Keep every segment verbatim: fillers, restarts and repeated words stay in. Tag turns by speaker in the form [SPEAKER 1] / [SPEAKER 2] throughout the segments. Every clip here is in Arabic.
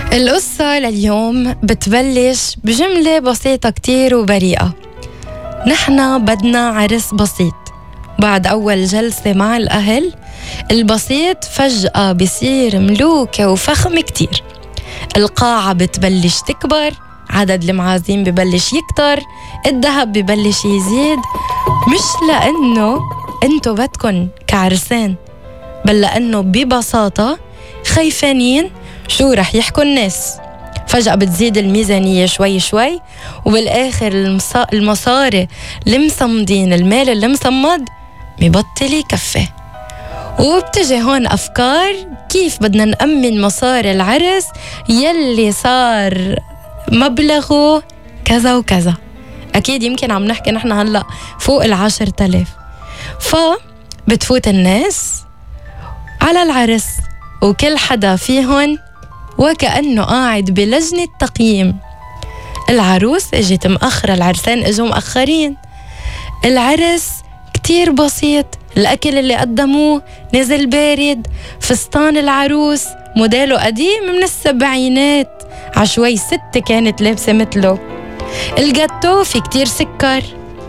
[SPEAKER 1] القصة لليوم بتبلش بجملة بسيطة كتير وبريئة. نحن بدنا عرس بسيط. بعد أول جلسة مع الأهل، البسيط فجأة بصير ملوكة وفخم كتير. القاعة بتبلش تكبر، عدد المعازيم ببلش يكتر، الذهب ببلش يزيد، مش لأنه انتو بدكن كعرسان، بل لأنه ببساطة خايفانين شو رح يحكوا الناس. فجأة بتزيد الميزانية شوي شوي، وبالآخر المصاري المصمدين، المال اللي مصمد مبطل يكفي. وبتجي هون أفكار كيف بدنا نأمن مصاري العرس يلي صار مبلغه كذا وكذا. أكيد يمكن عم نحكي نحن هلأ فوق العشر تلاف. فبتفوت الناس على العرس، وكل حدا فيهن وكأنه قاعد بلجنة تقييم. العروس اجت مأخرة، العرسان اجوا مأخرين. العرس كتير بسيط، الأكل اللي قدموه نزل بارد، فستان العروس موديله قديم من السبعينات، عشوي ست كانت لابسة مثله. الجاتو في كتير سكر.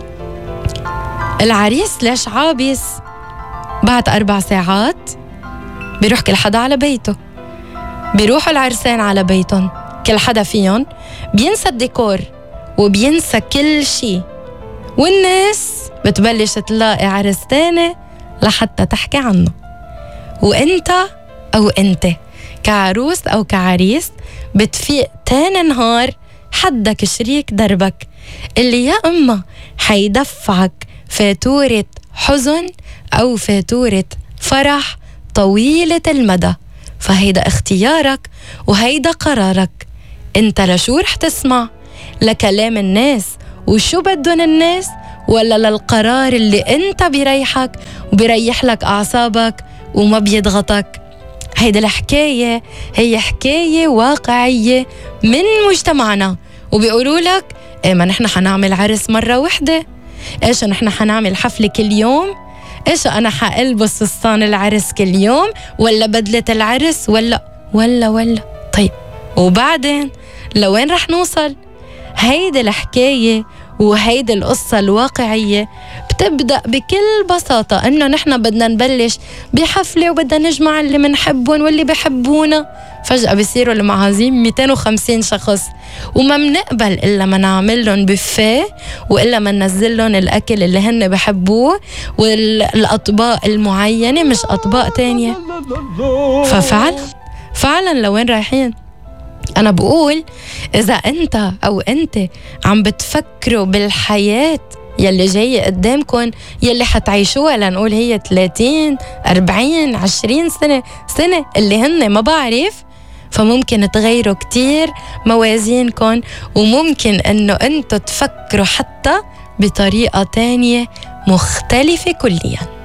[SPEAKER 1] العريس ليش عابس؟ بعد أربع ساعات بيروح كل حدا على بيته. بيروحوا العرسان على بيتهم، كل حدا فيهم بينسى الديكور وبينسى كل شي، والناس بتبلش تلاقي عرس تاني لحتى تحكي عنه. وانت او انت كعروس او كعريس بتفيق تاني نهار حدك شريك دربك اللي يا اما حيدفعك فاتورة حزن او فاتورة فرح طويلة المدى. فهيدا اختيارك وهيدا قرارك. انت لشو رح تسمع؟ لكلام الناس وشو بدون الناس، ولا للقرار اللي انت بيريحك وبيريح لك اعصابك وما بيضغطك؟ هيدا الحكاية هي حكاية واقعية من مجتمعنا. وبيقولوا لك ايه، ما نحن حنعمل عرس مرة وحدة، ايش نحن حنعمل حفلة كل يوم، ايش انا حالبس فستان العرس كل يوم، ولا بدلة العرس، ولا ولا ولا طيب وبعدين لوين رح نوصل؟ هيدا الحكاية وهيدا القصة الواقعية بتبدأ بكل بساطة انه نحن بدنا نبلش بحفلة وبدنا نجمع اللي منحبون واللي بحبونا. فجأة بيصيروا المعازيم مئتين وخمسين شخص، وما منقبل إلا ما نعمل لهم بوفيه، وإلا ما ننزل لهم الأكل اللي هن بحبوه والأطباق المعينة مش أطباق تانية. ففعلا فعلا لوين رايحين؟ أنا بقول إذا أنت أو أنت عم بتفكروا بالحياة يلي جاي قدامكن، يلي حتعيشوها لنقول هي ثلاثين أربعين عشرين سنة سنة اللي هن ما بعرف، فممكن تغيروا كتير موازينكن، وممكن أنه أنتوا تفكروا حتى بطريقة تانية مختلفة كلياً.